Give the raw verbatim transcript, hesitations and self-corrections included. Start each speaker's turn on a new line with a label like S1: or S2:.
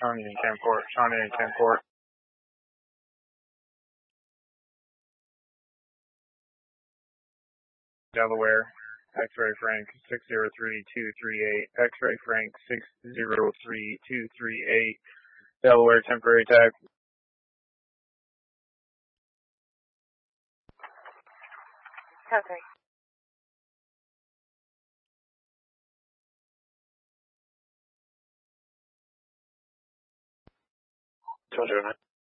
S1: Shawnee and Camport, Shawnee and Camport. Delaware, X-ray Frank six zero three two three eight, X-ray Frank six zero three two three eight, Delaware temporary tag.
S2: Okay.
S1: Children.